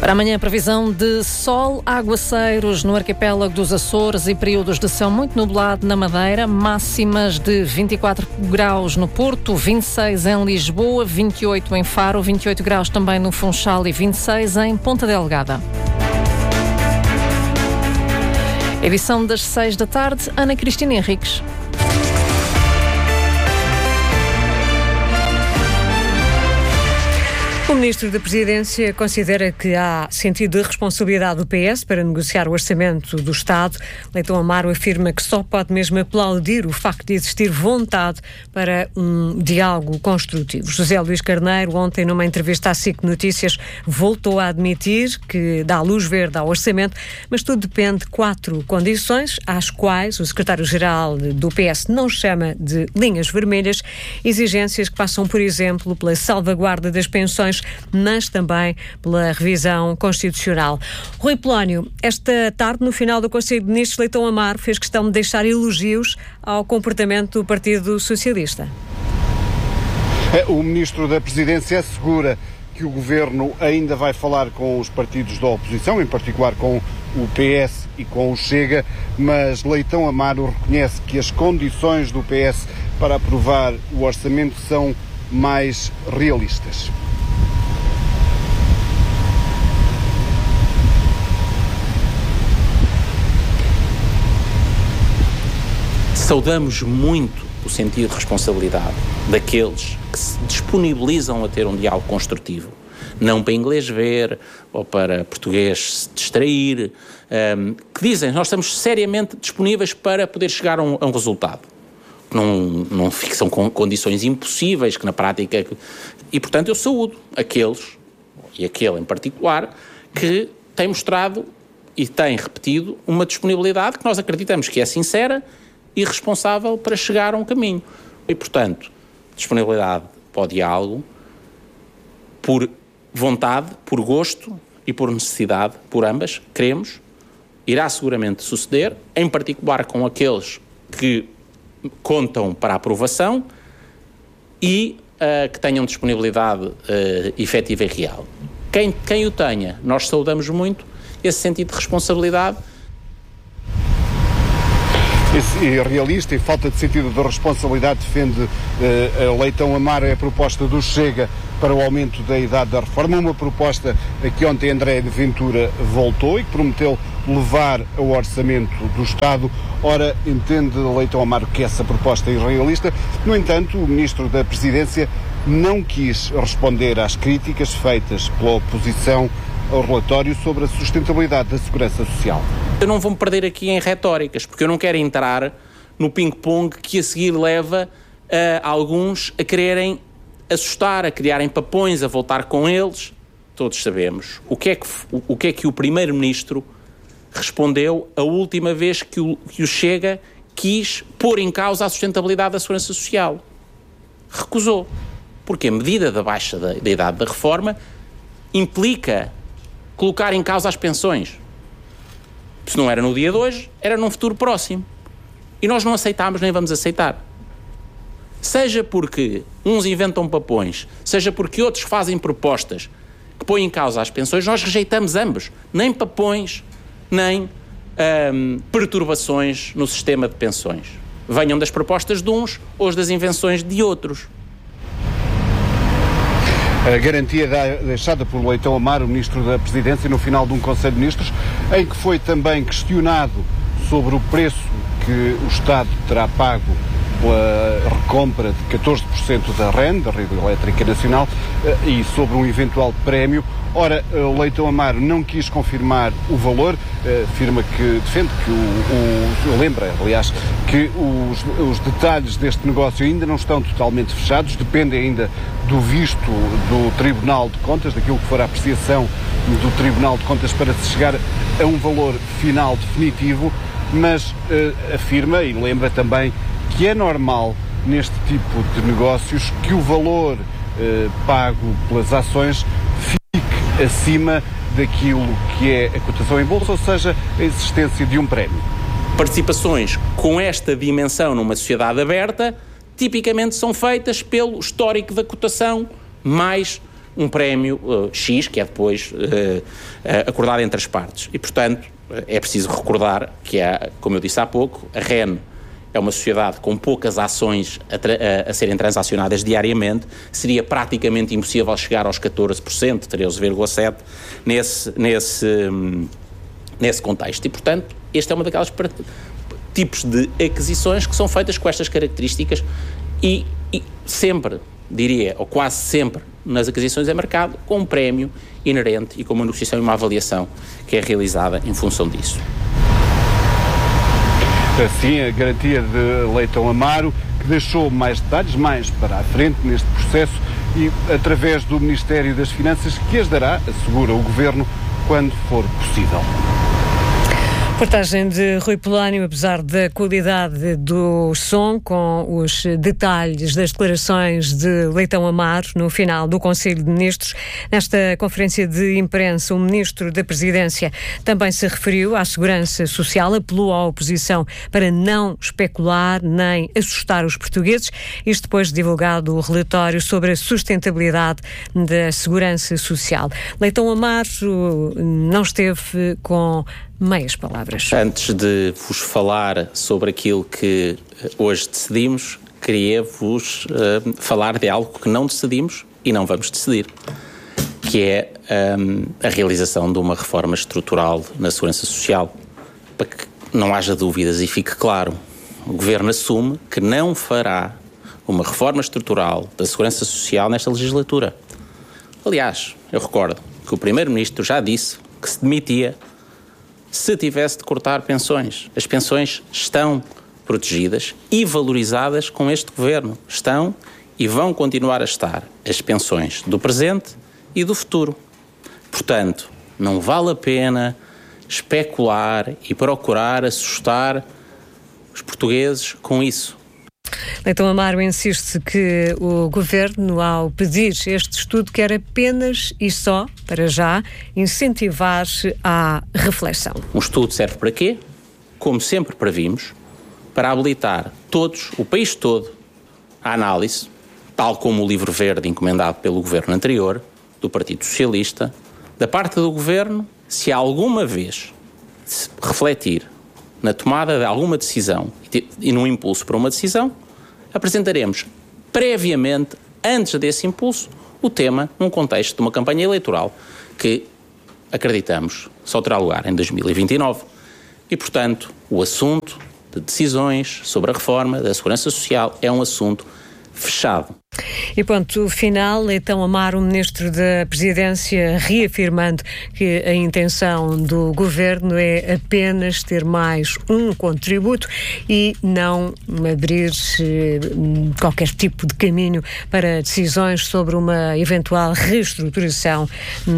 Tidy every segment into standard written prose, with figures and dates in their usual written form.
Para amanhã, previsão de sol, aguaceiros no arquipélago dos Açores e períodos de céu muito nublado na Madeira, máximas de 24 graus no Porto, 26 em Lisboa, 28 em Faro, 28 graus também no Funchal e 26 em Ponta Delgada. Edição das 6 da tarde, Ana Cristina Henriques. O Ministro da Presidência considera que há sentido de responsabilidade do PS para negociar o orçamento do Estado. Leitão Amaro afirma que só pode mesmo aplaudir o facto de existir vontade para um diálogo construtivo. José Luís Carneiro, ontem numa entrevista à SIC Notícias, voltou a admitir que dá luz verde ao orçamento, mas tudo depende de 4 condições, às quais o secretário-geral do PS não chama de linhas vermelhas, exigências que passam, por exemplo, pela salvaguarda das pensões, mas também pela revisão constitucional. Rui Polónio, esta tarde, no final do Conselho de Ministros, Leitão Amaro fez questão de deixar elogios ao comportamento do Partido Socialista. O Ministro da Presidência assegura que o Governo ainda vai falar com os partidos da oposição, em particular com o PS e com o Chega, mas Leitão Amaro reconhece que as condições do PS para aprovar o orçamento são mais realistas. Saudamos muito o sentido de responsabilidade daqueles que se disponibilizam a ter um diálogo construtivo, não para inglês ver ou para português se distrair, que dizem, nós estamos seriamente disponíveis para poder chegar a um resultado. Não fixam condições impossíveis, que na prática... E, portanto, eu saúdo aqueles, e aquele em particular, que têm mostrado e têm repetido uma disponibilidade que nós acreditamos que é sincera e responsável para chegar a um caminho. E, portanto, disponibilidade para o diálogo, por vontade, por gosto e por necessidade, por ambas, queremos, irá seguramente suceder, em particular com aqueles que contam para a aprovação e que tenham disponibilidade efetiva e real. Quem o tenha, nós saudamos muito esse sentido de responsabilidade. E realista e falta de sentido de responsabilidade defende Leitão Amaro a proposta do Chega para o aumento da idade da reforma, uma proposta a que ontem André Ventura voltou e que prometeu levar ao orçamento do Estado. Ora, entende Leitão Amaro que essa proposta é irrealista. No entanto, o Ministro da Presidência não quis responder às críticas feitas pela oposição ao relatório sobre a sustentabilidade da segurança social. Eu não vou-me perder aqui em retóricas, porque eu não quero entrar no ping-pong que a seguir leva alguns a quererem assustar, a criarem papões, a voltar com eles. Todos sabemos o que é que o Primeiro-Ministro respondeu a última vez que o Chega quis pôr em causa a sustentabilidade da segurança social. Recusou. Porque a medida da baixa da idade da reforma implica colocar em causa as pensões. Se não era no dia de hoje, era num futuro próximo. E nós não aceitámos nem vamos aceitar. Seja porque uns inventam papões, seja porque outros fazem propostas que põem em causa as pensões, nós rejeitamos ambos. Nem papões, nem perturbações no sistema de pensões. Venham das propostas de uns ou das invenções de outros. A garantia deixada por Leitão Amaro, o Ministro da Presidência, no final de um Conselho de Ministros, em que foi também questionado sobre o preço que o Estado terá pago pela recompra de 14% da REN, da Rede Elétrica Nacional, e sobre um eventual prémio. Ora, Leitão Amaro não quis confirmar o valor, afirma que defende que lembra, aliás, que os detalhes deste negócio ainda não estão totalmente fechados, dependem ainda do visto do Tribunal de Contas, daquilo que for a apreciação do Tribunal de Contas para se chegar a um valor final definitivo, mas afirma e lembra também que é normal neste tipo de negócios que o valor pago pelas ações fique acima daquilo que é a cotação em bolsa, ou seja, a existência de um prémio. Participações com esta dimensão numa sociedade aberta tipicamente são feitas pelo histórico da cotação mais um prémio X, que é depois acordado entre as partes. E, portanto, é preciso recordar que, como eu disse há pouco, a REN é uma sociedade com poucas ações a serem transacionadas diariamente, seria praticamente impossível chegar aos 14%, 13,7% nesse contexto. E, portanto, este é uma daquelas tipos de aquisições que são feitas com estas características e sempre, diria, ou quase sempre, nas aquisições é marcado com um prémio inerente e com uma negociação e uma avaliação que é realizada em função disso. Assim, a garantia de Leitão Amaro, que deixou mais detalhes mais para a frente neste processo e através do Ministério das Finanças, que as dará, assegura o Governo, quando for possível. Reportagem de Rui Polónio, apesar da qualidade do som, com os detalhes das declarações de Leitão Amaro no final do Conselho de Ministros. Nesta conferência de imprensa, o Ministro da Presidência também se referiu à segurança social, apelou à oposição para não especular nem assustar os portugueses, isto depois de divulgado o relatório sobre a sustentabilidade da segurança social. Leitão Amaro não esteve com meias palavras. Antes de vos falar sobre aquilo que hoje decidimos, queria-vos falar de algo que não decidimos e não vamos decidir, que é a realização de uma reforma estrutural na segurança social. Para que não haja dúvidas e fique claro, o Governo assume que não fará uma reforma estrutural da segurança social nesta legislatura. Aliás, eu recordo que o Primeiro-Ministro já disse que se demitia se tivesse de cortar pensões. As pensões estão protegidas e valorizadas com este Governo. Estão e vão continuar a estar as pensões do presente e do futuro. Portanto, não vale a pena especular e procurar assustar os portugueses com isso. Leitão Amaro insiste que o Governo, ao pedir este estudo, quer apenas e só, para já, incentivar à reflexão. Um estudo serve para quê? Como sempre previmos, para habilitar todos, o país todo, à análise, tal como o livro verde encomendado pelo Governo anterior, do Partido Socialista, da parte do Governo, se alguma vez se refletir na tomada de alguma decisão e no impulso para uma decisão, apresentaremos previamente, antes desse impulso, o tema num contexto de uma campanha eleitoral que, acreditamos, só terá lugar em 2029. E, portanto, o assunto de decisões sobre a reforma da segurança social é um assunto fechado. E ponto final, Leitão Amaro, Ministro da Presidência, reafirmando que a intenção do Governo é apenas ter mais um contributo e não abrir qualquer tipo de caminho para decisões sobre uma eventual reestruturação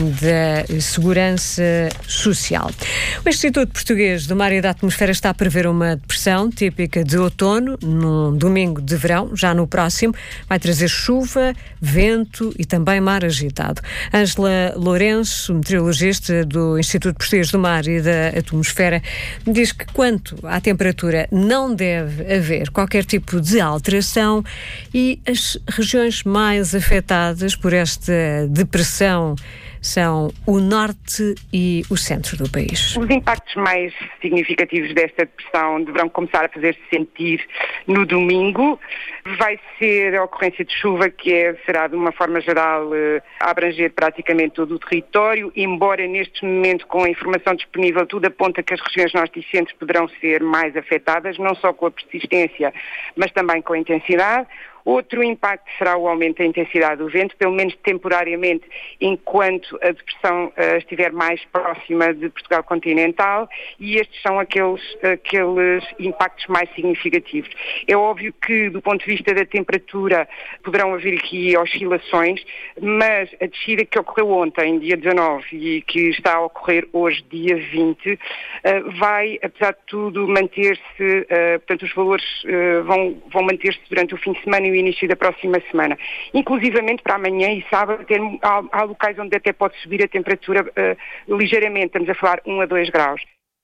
da segurança social. O Instituto Português do Mar e da Atmosfera está a prever uma depressão típica de outono, num domingo de verão, já no próximo, vai trazer chuva, vento e também mar agitado. Ângela Lourenço, meteorologista do Instituto Português do Mar e da Atmosfera, diz que quanto à temperatura não deve haver qualquer tipo de alteração e as regiões mais afetadas por esta depressão são o norte e o centro do país. Os impactos mais significativos desta depressão deverão começar a fazer-se sentir no domingo. Vai ser a ocorrência de chuva, que será de uma forma geral a abranger praticamente todo o território, embora neste momento, com a informação disponível, tudo aponta que as regiões norte e centro poderão ser mais afetadas, não só com a persistência, mas também com a intensidade. Outro impacto será o aumento da intensidade do vento, pelo menos temporariamente, enquanto a depressão estiver mais próxima de Portugal continental, e estes são aqueles impactos mais significativos. É óbvio que, do ponto de vista da temperatura, poderão haver aqui oscilações, mas a descida que ocorreu ontem, dia 19, e que está a ocorrer hoje, dia 20, vai, apesar de tudo, manter-se, portanto, os valores vão manter-se durante o fim de semana e o início da próxima semana. Inclusivamente para amanhã e sábado há locais onde até pode subir a temperatura ligeiramente, estamos a falar 1 a 2 graus.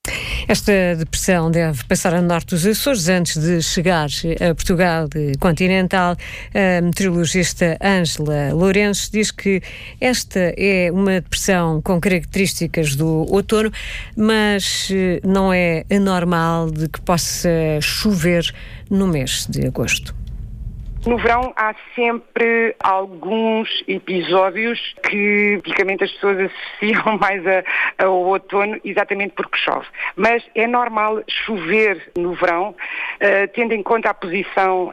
Esta depressão deve passar a norte dos Açores antes de chegar a Portugal continental. A meteorologista Ângela Lourenço diz que esta é uma depressão com características do outono, mas não é anormal de que possa chover no mês de agosto. No verão há sempre alguns episódios que tipicamente as pessoas associam mais ao outono, exatamente porque chove. Mas é normal chover no verão, tendo em conta a posição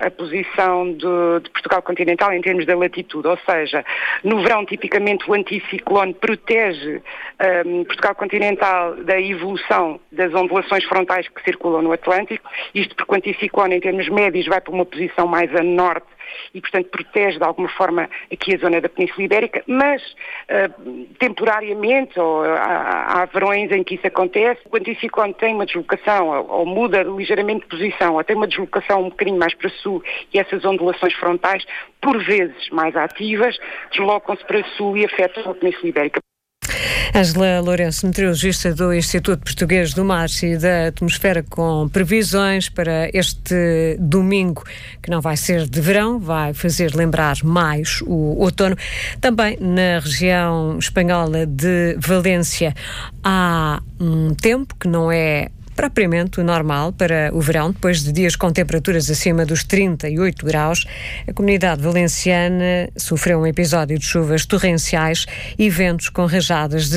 de Portugal continental em termos da latitude. Ou seja, no verão tipicamente o anticiclone protege Portugal continental da evolução das ondulações frontais que circulam no Atlântico. Isto porque o anticiclone em termos médios vai para uma posição mais a norte e, portanto, protege de alguma forma aqui a zona da Península Ibérica, mas temporariamente, ou há verões em que isso acontece, o anticiclone tem uma deslocação, ou muda ligeiramente de posição, ou tem uma deslocação um bocadinho mais para sul, e essas ondulações frontais, por vezes mais ativas, deslocam-se para sul e afetam a Península Ibérica. Ângela Lourenço, meteorologista do Instituto Português do Mar e da Atmosfera, com previsões para este domingo, que não vai ser de verão, vai fazer lembrar mais o outono. Também na região espanhola de Valência há um tempo que não é propriamente normal para o verão, depois de dias com temperaturas acima dos 38 graus. A comunidade valenciana sofreu um episódio de chuvas torrenciais e ventos com rajadas de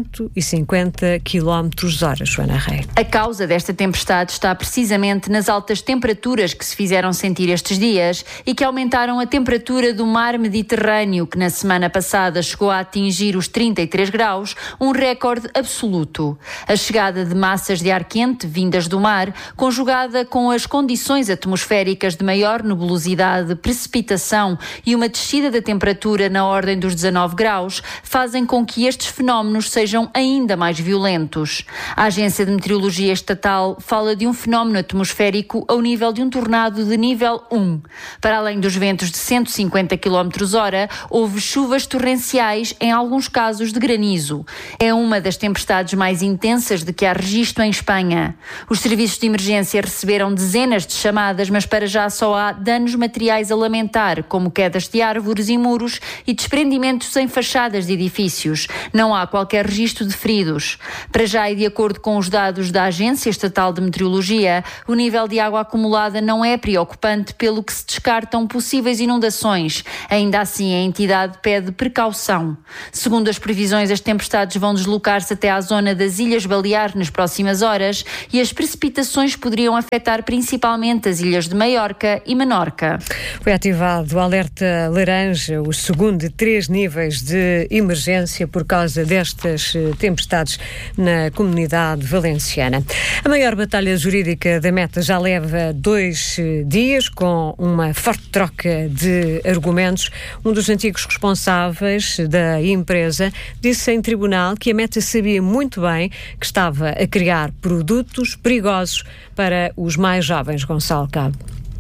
150 km/h. Joana Rei. A causa desta tempestade está precisamente nas altas temperaturas que se fizeram sentir estes dias e que aumentaram a temperatura do mar Mediterrâneo, que na semana passada chegou a atingir os 33 graus, um recorde absoluto. A chegada de massas de ar quente vindas do mar, conjugada com as condições atmosféricas de maior nebulosidade, precipitação e uma descida da temperatura na ordem dos 19 graus, fazem com que estes fenómenos sejam ainda mais violentos. A Agência de Meteorologia Estatal fala de um fenómeno atmosférico ao nível de um tornado de nível 1. Para além dos ventos de 150 km/h, houve chuvas torrenciais, em alguns casos de granizo. É uma das tempestades mais intensas de que há registro em Espanha. Os serviços de emergência receberam dezenas de chamadas, mas para já só há danos materiais a lamentar, como quedas de árvores e muros e desprendimentos em fachadas de edifícios. Não há qualquer registro de feridos. Para já, e de acordo com os dados da Agência Estatal de Meteorologia, o nível de água acumulada não é preocupante, pelo que se descartam possíveis inundações. Ainda assim, a entidade pede precaução. Segundo as previsões, as tempestades vão deslocar-se até à zona das Ilhas Baleares nas próximas horas e as precipitações poderiam afetar principalmente as ilhas de Maiorca e Menorca. Foi ativado o alerta laranja, o segundo de 3 níveis de emergência por causa destas tempestades na comunidade valenciana. A maior batalha jurídica da Meta já leva 2 dias, com uma forte troca de argumentos. Um dos antigos responsáveis da empresa disse em tribunal que a Meta sabia muito bem que estava a criar produtos perigosos para os mais jovens. Gonçalo Cabo.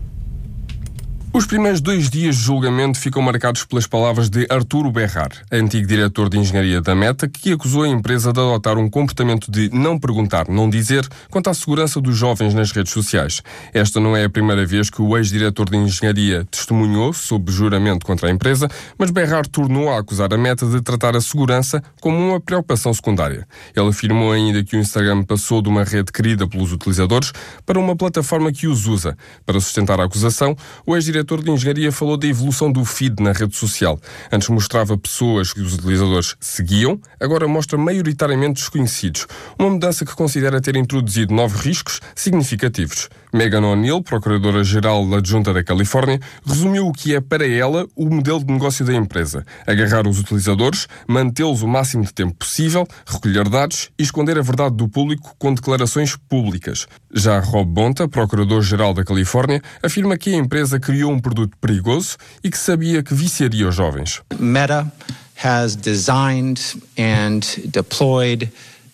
Os primeiros 2 dias de julgamento ficam marcados pelas palavras de Arturo Berrar, antigo diretor de engenharia da Meta, que acusou a empresa de adotar um comportamento de não perguntar, não dizer, quanto à segurança dos jovens nas redes sociais. Esta não é a primeira vez que o ex-diretor de engenharia testemunhou sob juramento contra a empresa, mas Berrar tornou a acusar a Meta de tratar a segurança como uma preocupação secundária. Ele afirmou ainda que o Instagram passou de uma rede querida pelos utilizadores para uma plataforma que os usa. Para sustentar a acusação, o ex-diretor de engenharia falou da evolução do feed na rede social. Antes mostrava pessoas que os utilizadores seguiam, agora mostra maioritariamente desconhecidos. Uma mudança que considera ter introduzido novos riscos significativos. Megan O'Neill, procuradora-geral adjunta da Califórnia, resumiu o que é para ela o modelo de negócio da empresa: agarrar os utilizadores, mantê-los o máximo de tempo possível, recolher dados e esconder a verdade do público com declarações públicas. Já Rob Bonta, procurador-geral da Califórnia, afirma que a empresa criou um produto perigoso e que sabia que viciaria os jovens. Meta has designed and deployed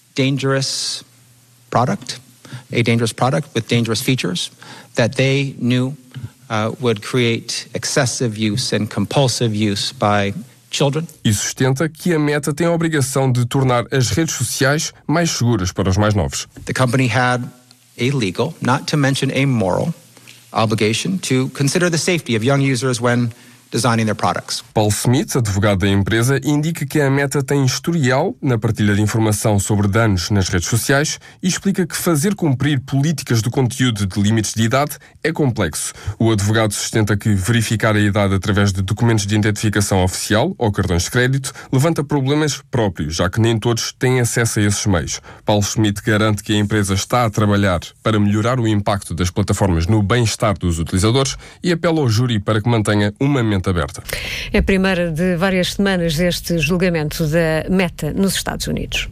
a dangerous product with dangerous features that they knew would create excessive use and compulsive use by children. E sustenta que a Meta tem a obrigação de tornar as redes sociais mais seguras para os mais novos. The company had a legal, not to mention a moral, obligation to consider the safety of young users when designing their products. Paul Smith, advogado da empresa, indica que a Meta tem historial na partilha de informação sobre danos nas redes sociais e explica que fazer cumprir políticas de conteúdo de limites de idade é complexo. O advogado sustenta que verificar a idade através de documentos de identificação oficial ou cartões de crédito levanta problemas próprios, já que nem todos têm acesso a esses meios. Paul Smith garante que a empresa está a trabalhar para melhorar o impacto das plataformas no bem-estar dos utilizadores e apela ao júri para que mantenha uma mente aberta. É a primeira de várias semanas este julgamento da Meta nos Estados Unidos.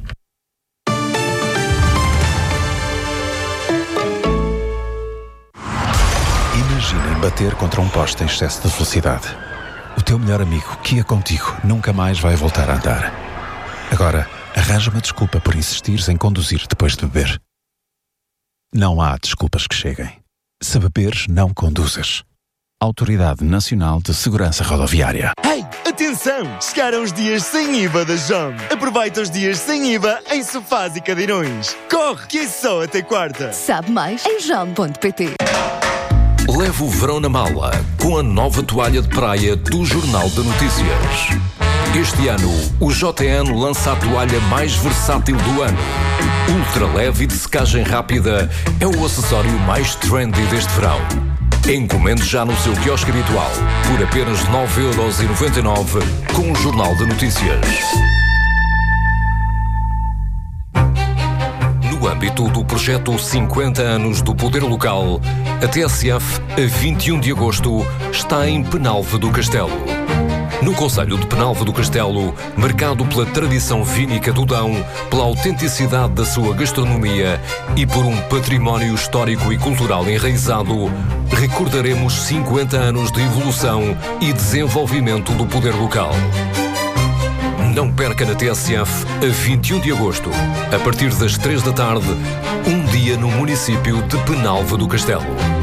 Imaginem bater contra um poste em excesso de velocidade. O teu melhor amigo, que ia contigo, nunca mais vai voltar a andar. Agora, arranja uma desculpa por insistires em conduzir depois de beber. Não há desculpas que cheguem. Se beberes, não conduzas. Autoridade Nacional de Segurança Rodoviária. Hey, atenção! Chegaram os dias sem IVA da JOM. Aproveita os dias sem IVA em sofás e cadeirões. Corre, que é só até quarta. Sabe mais em jom.pt. Leve o verão na mala com a nova toalha de praia do Jornal de Notícias. Este ano, o JN lança a toalha mais versátil do ano. Ultra leve e de secagem rápida é o acessório mais trendy deste verão. Encomende já no seu quiosque habitual por apenas 9,99€ com o Jornal de Notícias. No âmbito do projeto 50 anos do Poder Local, a TSF, a 21 de agosto, está em Penalva do Castelo. No concelho de Penalva do Castelo, marcado pela tradição vínica do Dão, pela autenticidade da sua gastronomia e por um património histórico e cultural enraizado, recordaremos 50 anos de evolução e desenvolvimento do poder local. Não perca na TSF, a 21 de agosto, a partir das 3 da tarde, um dia no município de Penalva do Castelo.